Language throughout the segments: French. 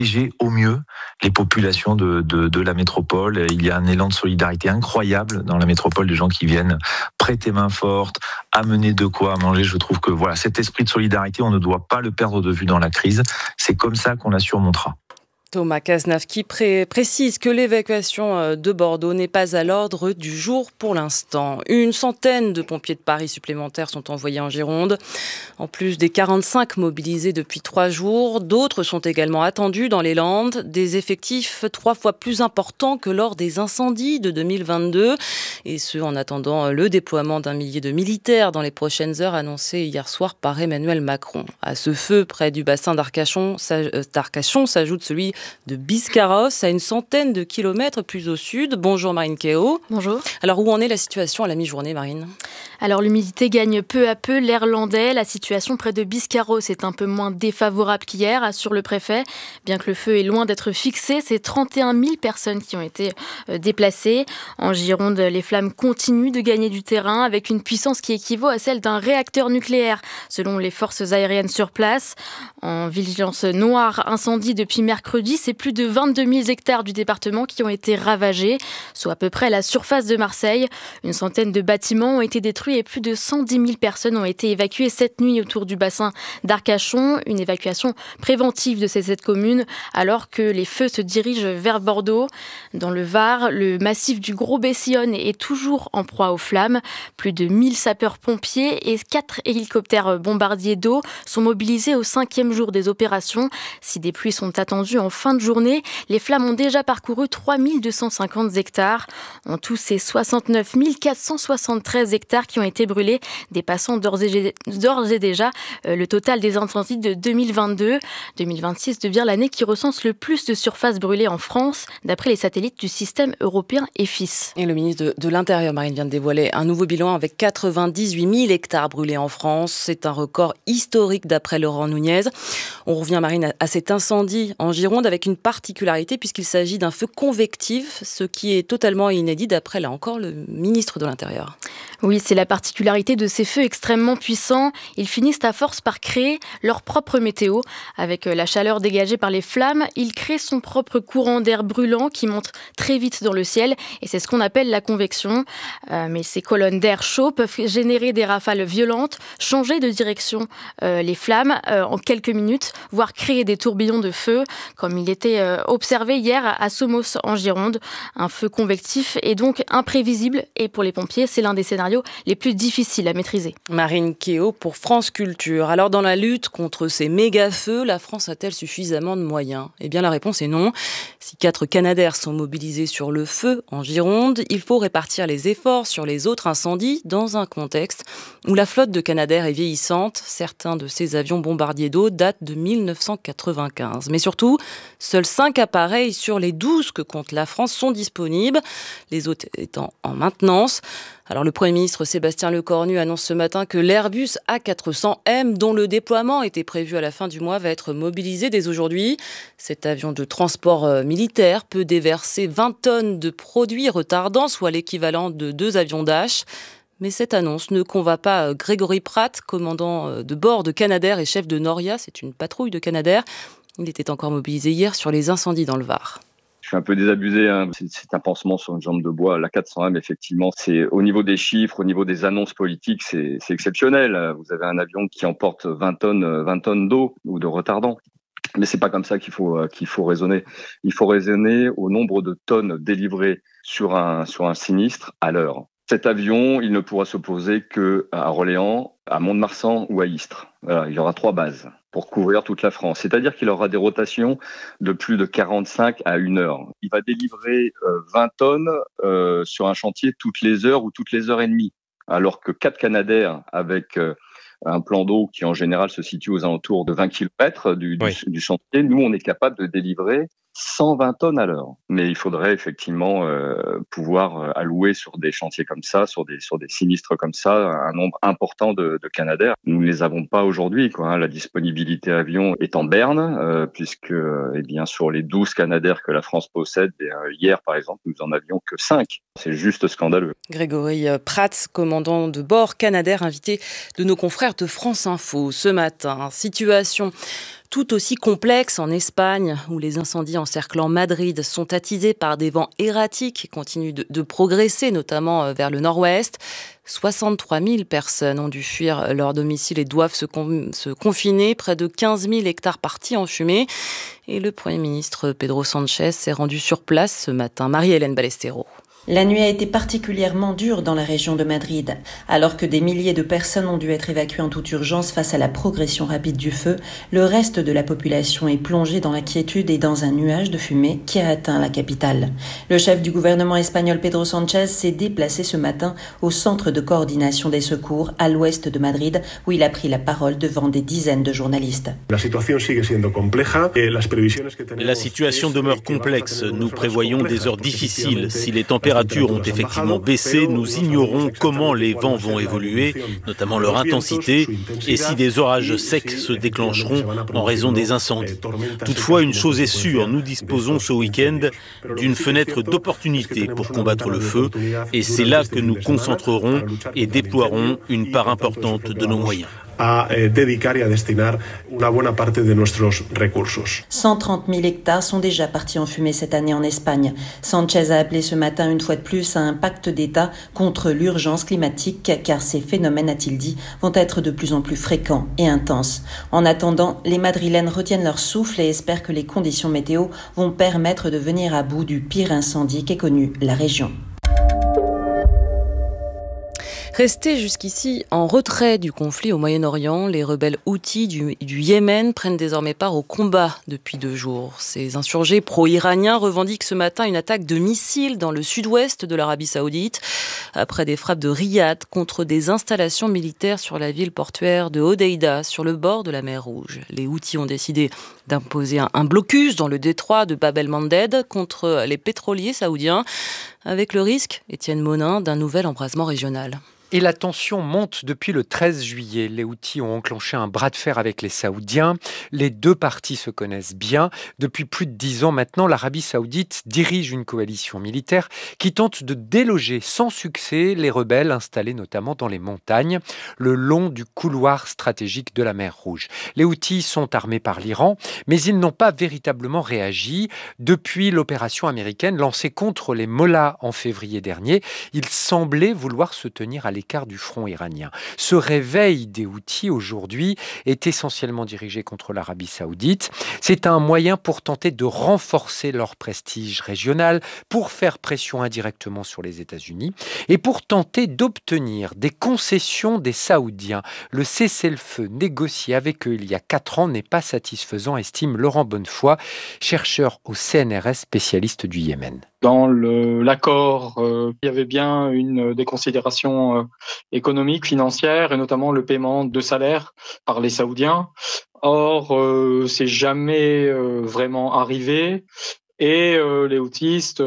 J'ai au mieux les populations de la métropole. Il y a un élan de solidarité incroyable dans la métropole, des gens qui viennent prêter main forte, amener de quoi à manger. Je trouve que voilà, cet esprit de solidarité, on ne doit pas le perdre de vue dans la crise. C'est comme ça qu'on la surmontera. Thomas Cazenave qui précise que l'évacuation de Bordeaux n'est pas à l'ordre du jour pour l'instant. Une centaine de pompiers de Paris supplémentaires sont envoyés en Gironde. En plus des 45 mobilisés depuis 3 jours, d'autres sont également attendus dans les Landes. Des effectifs 3 fois plus importants que lors des incendies de 2022. Et ce, en attendant le déploiement d'un millier de militaires dans les prochaines heures, annoncé hier soir par Emmanuel Macron. À ce feu, près du bassin d'Arcachon s'ajoute celui de Biscarrosse, à une centaine de kilomètres plus au sud. Bonjour Marine Kéo. Bonjour. Alors où en est la situation à la mi-journée, Marine ? Alors l'humidité gagne peu à peu l'air landais. La situation près de Biscarrosse est un peu moins défavorable qu'hier, assure le préfet. Bien que le feu est loin d'être fixé, c'est 31 000 personnes qui ont été déplacées. En Gironde, les flammes continuent de gagner du terrain avec une puissance qui équivaut à celle d'un réacteur nucléaire, selon les forces aériennes sur place. En vigilance noire incendie depuis mercredi, c'est plus de 22 000 hectares du département qui ont été ravagés, soit à peu près la surface de Marseille. Une centaine de bâtiments ont été détruits et plus de 110 000 personnes ont été évacuées cette nuit autour du bassin d'Arcachon. Une évacuation préventive de ces 7 communes alors que les feux se dirigent vers Bordeaux. Dans le Var, le massif du Gros-Bessillon est toujours en proie aux flammes. Plus de 1000 sapeurs-pompiers et 4 hélicoptères bombardiers d'eau sont mobilisés au 5e jour des opérations. Si des pluies sont attendues en fin de journée, les flammes ont déjà parcouru 3250 hectares. En tout, c'est 69 473 hectares qui ont été brûlés, dépassant d'ores et déjà le total des incendies de 2022. 2026 devient l'année qui recense le plus de surface brûlée en France, d'après les satellites du système européen EFIS. Et le ministre de l'Intérieur, Marine, vient de dévoiler un nouveau bilan avec 98 000 hectares brûlés en France. C'est un record historique d'après Laurent Nunez. On revient, Marine, à cet incendie en Gironde avec une particularité puisqu'il s'agit d'un feu convectif, ce qui est totalement inédit d'après, là encore, le ministre de l'Intérieur. Oui, c'est la particularité de ces feux extrêmement puissants. Ils finissent à force par créer leur propre météo. Avec la chaleur dégagée par les flammes, ils créent son propre courant d'air brûlant qui monte très vite dans le ciel. Et c'est ce qu'on appelle la convection. Mais ces colonnes d'air chaud peuvent générer des rafales violentes, changer de direction les flammes en quelques minutes, voire créer des tourbillons de feu, comme il était observé hier à Somos en Gironde. Un feu convectif est donc imprévisible et pour les pompiers, c'est l'un des scénarios les plus difficiles à maîtriser. Marine Kéo pour France Culture. Alors dans la lutte contre ces méga-feux, la France a-t-elle suffisamment de moyens ? Eh bien la réponse est non. Si 4 Canadair sont mobilisés sur le feu en Gironde, il faut répartir les efforts sur les autres incendies dans un contexte où la flotte de Canadair est vieillissante. Certains de ces avions bombardiers d'eau datent de 1995. Mais surtout, seuls 5 appareils sur les 12 que compte la France sont disponibles, les autres étant en maintenance. Alors le Premier ministre Sébastien Lecornu annonce ce matin que l'Airbus A400M, dont le déploiement était prévu à la fin du mois, va être mobilisé dès aujourd'hui. Cet avion de transport militaire peut déverser 20 tonnes de produits retardants, soit l'équivalent de 2 avions Dash. Mais cette annonce ne convainc pas Grégory Pratt, commandant de bord de Canadair et chef de Noria, c'est une patrouille de Canadair. Il était encore mobilisé hier sur les incendies dans le Var. Je suis un peu désabusé, hein. C'est un pansement sur une jambe de bois. La 400M, effectivement, c'est au niveau des chiffres, au niveau des annonces politiques, c'est exceptionnel. Vous avez un avion qui emporte 20 tonnes d'eau ou de retardant. Mais c'est pas comme ça qu'il faut raisonner. Il faut raisonner au nombre de tonnes délivrées sur un sinistre à l'heure. Cet avion, il ne pourra s'opposer qu'à Orléans, à Mont-de-Marsan ou à Istres. Voilà, il y aura 3 bases pour couvrir toute la France. C'est-à-dire qu'il aura des rotations de plus de 45 à 1 heure. Il va délivrer 20 tonnes sur un chantier toutes les heures ou toutes les heures et demie. Alors que 4 Canadair avec un plan d'eau qui en général se situe aux alentours de 20 km du chantier, nous on est capable de délivrer 120 tonnes à l'heure. Mais il faudrait effectivement pouvoir allouer sur des chantiers comme ça, sur des sinistres comme ça, un nombre important de Canadair. Nous ne les avons pas aujourd'hui, quoi. La disponibilité avion est en berne, puisque sur les 12 Canadair que la France possède, hier par exemple, nous en avions que 5. C'est juste scandaleux. Grégory Pratt, commandant de bord Canadair, invité de nos confrères de France Info ce matin. Situation Tout aussi complexe en Espagne, où les incendies encerclant Madrid sont attisés par des vents erratiques qui continuent de progresser, notamment vers le nord-ouest. 63 000 personnes ont dû fuir leur domicile et doivent se confiner. Près de 15 000 hectares partis en fumée. Et le Premier ministre Pedro Sánchez s'est rendu sur place ce matin. Marie-Hélène Ballesteros. La nuit a été particulièrement dure dans la région de Madrid. Alors que des milliers de personnes ont dû être évacuées en toute urgence face à la progression rapide du feu, le reste de la population est plongé dans l'inquiétude et dans un nuage de fumée qui a atteint la capitale. Le chef du gouvernement espagnol Pedro Sánchez s'est déplacé ce matin au centre de coordination des secours à l'ouest de Madrid, où il a pris la parole devant des dizaines de journalistes. La situation demeure complexe. Nous prévoyons des heures difficiles. Si les températures ont effectivement baissé, nous ignorons comment les vents vont évoluer, notamment leur intensité, et si des orages secs se déclencheront en raison des incendies. Toutefois, une chose est sûre, nous disposons ce week-end d'une fenêtre d'opportunité pour combattre le feu, et c'est là que nous concentrerons et déploierons une part importante de nos moyens. a dedicar y a destinar una buena parte de nuestros recursos. 130 000 hectares sont déjà partis en fumée cette année en Espagne. Sánchez a appelé ce matin une fois de plus à un pacte d'État contre l'urgence climatique, car ces phénomènes, a-t-il dit, vont être de plus en plus fréquents et intenses. En attendant, les Madrilènes retiennent leur souffle et espèrent que les conditions météo vont permettre de venir à bout du pire incendie qu'ait connu la région. Restés jusqu'ici en retrait du conflit au Moyen-Orient, les rebelles houthis du Yémen prennent désormais part au combat depuis 2 jours. Ces insurgés pro-iraniens revendiquent ce matin une attaque de missiles dans le sud-ouest de l'Arabie Saoudite, après des frappes de Riyad contre des installations militaires sur la ville portuaire de Hodeïda, sur le bord de la mer Rouge. Les houthis ont décidé d'imposer un blocus dans le détroit de Bab el-Mandeb contre les pétroliers saoudiens, avec le risque, Étienne Monin, d'un nouvel embrasement régional. Et la tension monte depuis le 13 juillet. Les Houthis ont enclenché un bras de fer avec les Saoudiens. Les 2 parties se connaissent bien. Depuis plus de 10 ans maintenant, l'Arabie Saoudite dirige une coalition militaire qui tente de déloger sans succès les rebelles installés notamment dans les montagnes, le long du couloir stratégique de la mer Rouge. Les Houthis sont armés par l'Iran, mais ils n'ont pas véritablement réagi. Depuis l'opération américaine lancée contre les mollahs en février dernier, ils semblaient vouloir se tenir à l'écart du front iranien. Ce réveil des Houthis aujourd'hui est essentiellement dirigé contre l'Arabie Saoudite. C'est un moyen pour tenter de renforcer leur prestige régional, pour faire pression indirectement sur les États-Unis et pour tenter d'obtenir des concessions des Saoudiens. Le cessez-le-feu négocié avec eux il y a 4 ans n'est pas satisfaisant, estime Laurent Bonnefoy, chercheur au CNRS, spécialiste du Yémen. Dans l'accord, il y avait bien des considérations économiques, financières, et notamment le paiement de salaires par les Saoudiens. Or, c'est jamais vraiment arrivé. Et les houthistes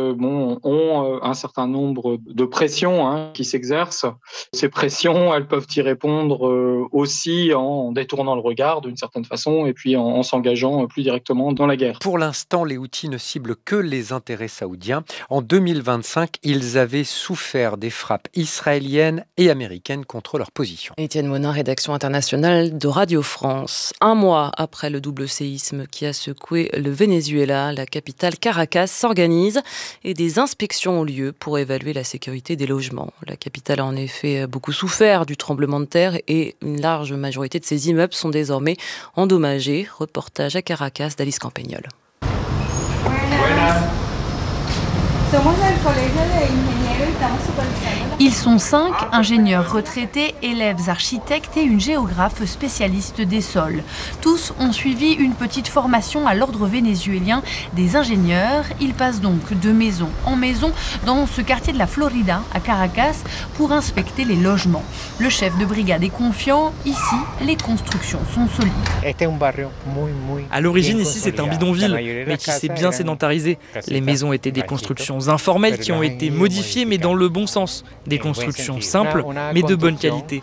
ont un certain nombre de pressions qui s'exercent. Ces pressions, elles peuvent y répondre aussi en détournant le regard d'une certaine façon et puis en s'engageant plus directement dans la guerre. Pour l'instant, les Houthis ne ciblent que les intérêts saoudiens. En 2025, ils avaient souffert des frappes israéliennes et américaines contre leur position. Étienne Monin, rédaction internationale de Radio France. 1 mois après le double séisme qui a secoué le Venezuela, la capitale Caracas s'organise et des inspections ont lieu pour évaluer la sécurité des logements. La capitale a en effet beaucoup souffert du tremblement de terre et une large majorité de ses immeubles sont désormais endommagés. Reportage à Caracas d'Alice Campagnol. Ils sont 5, ingénieurs retraités, élèves architectes et une géographe spécialiste des sols. Tous ont suivi une petite formation à l'ordre vénézuélien des ingénieurs. Ils passent donc de maison en maison dans ce quartier de la Florida, à Caracas, pour inspecter les logements. Le chef de brigade est confiant. Ici, les constructions sont solides. À l'origine, ici, c'est un bidonville, mais qui s'est bien sédentarisé. Les maisons étaient des constructions informelles qui ont été modifiées, mais dans le bon sens. Des constructions simples, mais de bonne qualité.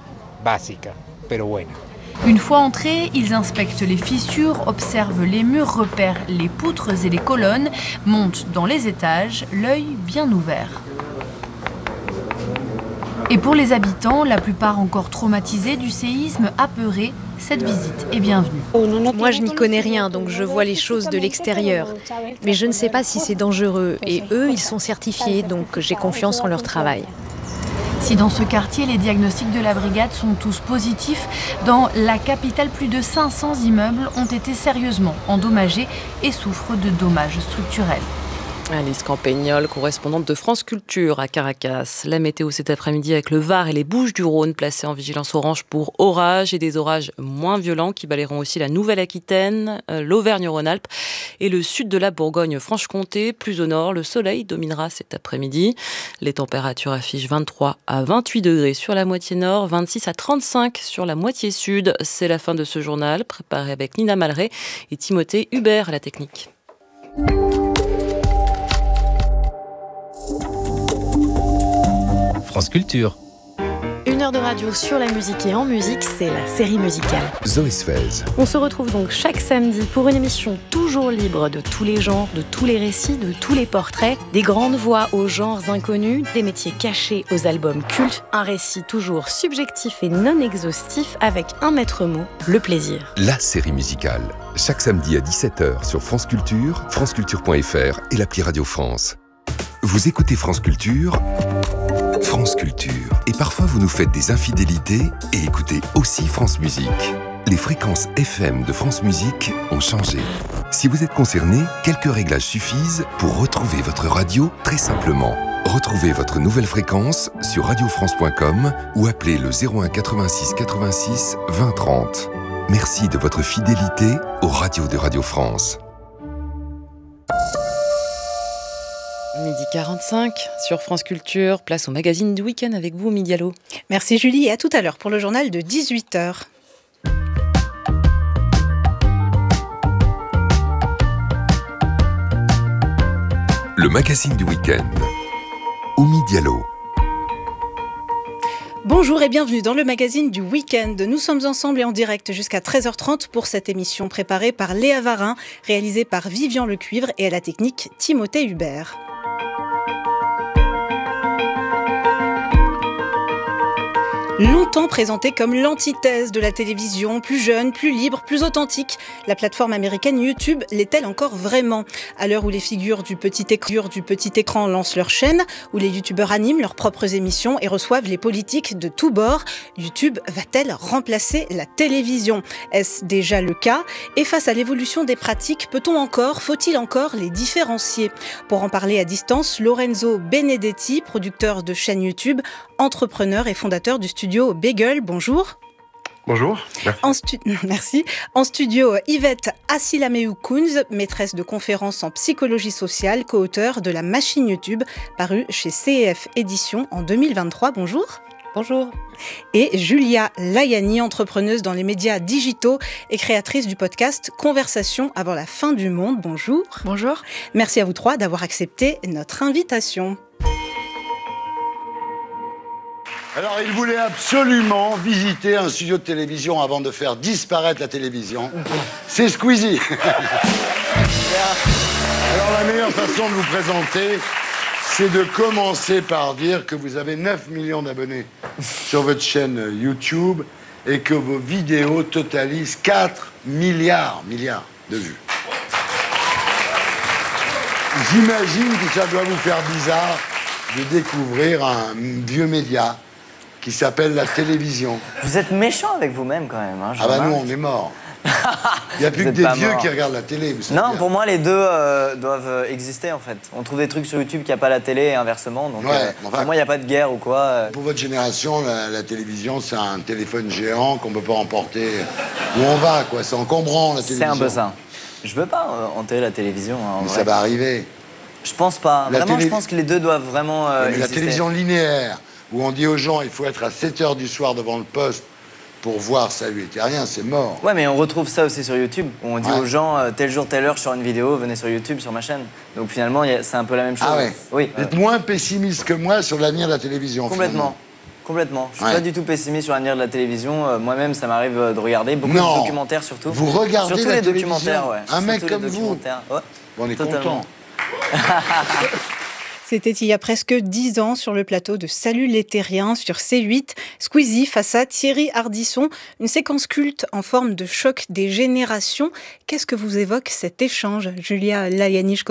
Une fois entrés, ils inspectent les fissures, observent les murs, repèrent les poutres et les colonnes, montent dans les étages, l'œil bien ouvert. Et pour les habitants, la plupart encore traumatisés du séisme, apeurés, cette visite est bienvenue. Moi, je n'y connais rien, donc je vois les choses de l'extérieur. Mais je ne sais pas si c'est dangereux. Et eux, ils sont certifiés, donc j'ai confiance en leur travail. Si dans ce quartier, les diagnostics de la brigade sont tous positifs, dans la capitale, plus de 500 immeubles ont été sérieusement endommagés et souffrent de dommages structurels. Alice Campagnol, correspondante de France Culture à Caracas. La météo cet après-midi avec le Var et les Bouches-du-Rhône placés en vigilance orange pour orage et des orages moins violents qui balayeront aussi la Nouvelle-Aquitaine, l'Auvergne-Rhône-Alpes et le sud de la Bourgogne-Franche-Comté. Plus au nord, le soleil dominera cet après-midi. Les températures affichent 23 à 28 degrés sur la moitié nord, 26 à 35 sur la moitié sud. C'est la fin de ce journal, préparé avec Nina Malray et Timothée Hubert à la technique. France Culture. 1 heure de radio sur la musique et en musique, c'est la série musicale. Zoé Sfez. On se retrouve donc chaque samedi pour une émission toujours libre de tous les genres, de tous les récits, de tous les portraits, des grandes voix aux genres inconnus, des métiers cachés aux albums cultes, un récit toujours subjectif et non exhaustif avec un maître mot, le plaisir. La série musicale. Chaque samedi à 17h sur France Culture, franceculture.fr et l'appli Radio France. Vous écoutez France Culture, France Culture. Et parfois vous nous faites des infidélités et écoutez aussi France Musique. Les fréquences FM de France Musique ont changé. Si vous êtes concerné, quelques réglages suffisent pour retrouver votre radio très simplement. Retrouvez votre nouvelle fréquence sur radiofrance.com ou appelez le 01 86 86 20 30. Merci de votre fidélité aux radios de Radio France. Midi 45 sur France Culture, place au magazine du week-end avec vous, Midialo. Merci Julie et à tout à l'heure pour le journal de 18h. Le magazine du week-end. Oumi Diallo. Bonjour et bienvenue dans le magazine du week-end. Nous sommes ensemble et en direct jusqu'à 13h30 pour cette émission préparée par Léa Varin, réalisée par Vivian Lecuivre et à la technique Timothée Hubert. Longtemps présentée comme l'antithèse de la télévision, plus jeune, plus libre, plus authentique, la plateforme américaine YouTube l'est-elle encore vraiment ? À l'heure où les figures du petit écran lancent leur chaîne, où les youtubeurs animent leurs propres émissions et reçoivent les politiques de tous bords, YouTube va-t-elle remplacer la télévision ? Est-ce déjà le cas ? Et face à l'évolution des pratiques, faut-il encore les différencier ? Pour en parler à distance, Lorenzo Benedetti, producteur de chaîne YouTube, entrepreneur et fondateur du studio Bagel, bonjour. Bonjour. Merci. En studio, Yvette Asilameou-Kounz, maîtresse de conférences en psychologie sociale, co-auteure de La Machine YouTube, paru chez CEF Éditions en 2023. Bonjour. Bonjour. Et Julia Layani, entrepreneuse dans les médias digitaux et créatrice du podcast Conversation avant la fin du monde. Bonjour. Bonjour. Merci à vous trois d'avoir accepté notre invitation. Alors, il voulait absolument visiter un studio de télévision avant de faire disparaître la télévision. C'est Squeezie. Alors, la meilleure façon de vous présenter, c'est de commencer par dire que vous avez 9 millions d'abonnés sur votre chaîne YouTube et que vos vidéos totalisent 4 milliards de vues. J'imagine que ça doit vous faire bizarre de découvrir un vieux média qui s'appelle la télévision. Vous êtes méchant avec vous-même quand même. Hein, ah bah nous, on est morts. Il n'y a plus que des vieux qui regardent la télé. Non, bien. Pour moi, les deux doivent exister en fait. On trouve des trucs sur YouTube qu'il n'y a pas à la télé et inversement. Donc pour moi, il n'y a pas de guerre ou quoi. Pour votre génération, la télévision, c'est un téléphone géant qu'on ne peut pas emporter où on va, quoi. C'est encombrant, la télévision. C'est un peu ça. Je veux pas enterrer la télévision. Hein, mais ça va arriver. Je pense pas. Vraiment, je pense que les deux doivent vraiment exister. La télévision linéaire, où on dit aux gens il faut être à 7h du soir devant le poste pour voir Salut les Terriens, c'est mort. Ouais, mais on retrouve ça aussi sur YouTube, où on dit aux gens tel jour, telle heure, je sors une vidéo, venez sur YouTube, sur ma chaîne. Donc finalement, c'est un peu la même chose. Ah ouais. Oui. Vous êtes moins pessimiste que moi sur l'avenir de la télévision. Complètement. Complètement. Je suis pas du tout pessimiste sur l'avenir de la télévision. Moi-même, ça m'arrive de regarder beaucoup de documentaires surtout. Vous regardez surtout la les télévision. Documentaires, ouais. Un mec surtout comme vous. Ouais. Bon, on est totalement content. C'était il y a presque 10 ans sur le plateau de Salut les Terriens sur C8. Squeezie face à Thierry Ardisson. Une séquence culte en forme de choc des générations. Qu'est-ce que vous évoque cet échange, Julia Layani?